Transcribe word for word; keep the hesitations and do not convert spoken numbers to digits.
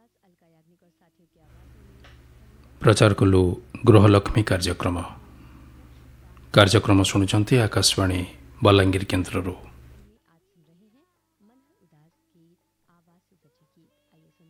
प्रचार कलु गृहलक्ष्मी कार्यक्रम कार्यक्रम शुणुंट आकाशवाणी बलांगीर केन्द्र।